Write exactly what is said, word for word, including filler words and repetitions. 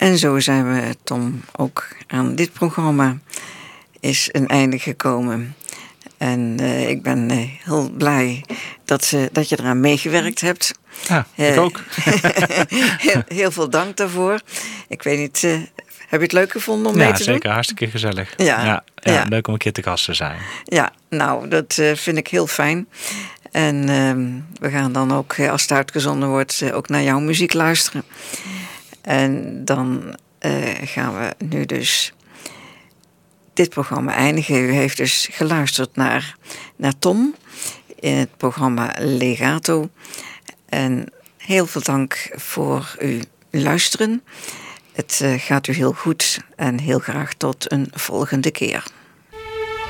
En zo zijn we, Tom, ook aan dit programma is een einde gekomen. En uh, ik ben uh, heel blij dat, uh, dat je eraan meegewerkt hebt. Ja, ik uh, ook. heel, heel veel dank daarvoor. Ik weet niet, uh, heb je het leuk gevonden om ja, mee te doen? Ja, zeker. Hartstikke gezellig. Ja, ja, ja, ja. Leuk om een keer te gast te zijn. Ja, nou, dat uh, vind ik heel fijn. En uh, we gaan dan ook, als het uitgezonden wordt, uh, ook naar jouw muziek luisteren. En dan uh, gaan we nu dus dit programma eindigen. U heeft dus geluisterd naar, naar Tom in het programma Legato. En heel veel dank voor uw luisteren. Het uh, gaat u heel goed en heel graag tot een volgende keer.